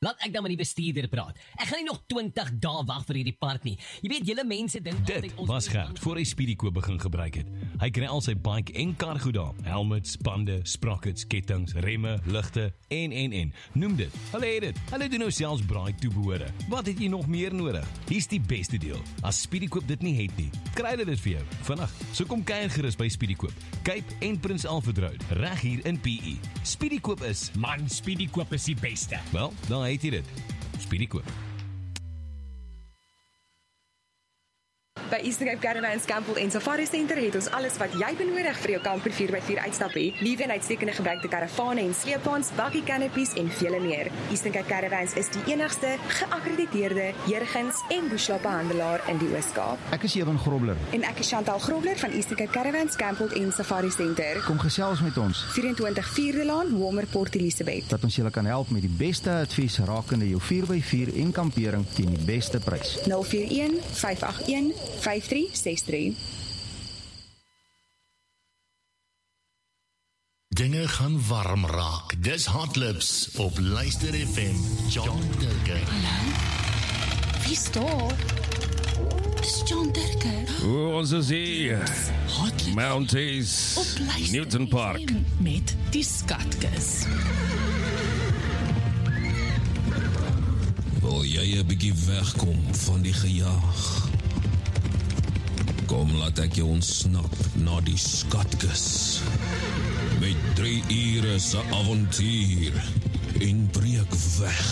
Laat ek dan met die bestuurder praat. Ek gaan nie nog 20 dae wag vir hierdie part nie. Jy weet, julle mense dink Dit was Gert voor hy Speedykoop begin gebruik het. Hy kry al sy bike en kar goed daar. Helmets, bande, sprockets, kettings, remme, ligte en. Noem dit. Hulle het dit. Hulle doen nou selfs braai toebehore. Wat het jy nog meer nodig? Hier's die beste deel. As Speedykoop dit nie het nie, kry hulle dit vir jou. Vinnig. So kom kuier gerus by Speedykoop. Cape en Prins Alfred Road, reg hier in PE. Speedykoop is, Man, Speedykoop is die beste. wel, dan het jy dit. Speedykoop. By Eastern Cape Caravans Campbell en Safari Center het ons alles wat jy benodig vir jou kamper 4x4 uitstappie. Liewe en uitstekende gebruikte karavane en sleepwaens, bakkie canopies en vele meer. Eastern Cape Caravans is die enigste geakkrediteerde Jurgens en Bushop handelaar in die Oos-Kaap. Ek is Ewan Grobler. En ek is Chantal Grobler van Eastern Cape Caravans Campbell en Safari Center. Kom gesels met ons, 24 Vierde Laan, Homer, Port Elizabeth. dat ons julle kan help met die beste advies rakende jou 4x4 en kampering teen die beste prys. 041 581 5363. Dinge gaan warm raak. Dis Hot Lips op Luister FM. John Dirker. Wie's daar? Dis John Dirker. Ons is hier. Hot Lips Mounties, op Luister Newton Park. FM met die skatkis. Wil jy 'n bietjie wegkom van die gejaag? Kom, laat ek jou ontsnap na die skatkis. Met 3 ure se avontuur en breek weg.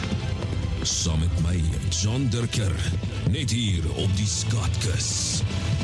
Saam met my, John Dirker, net hier op die skatkis.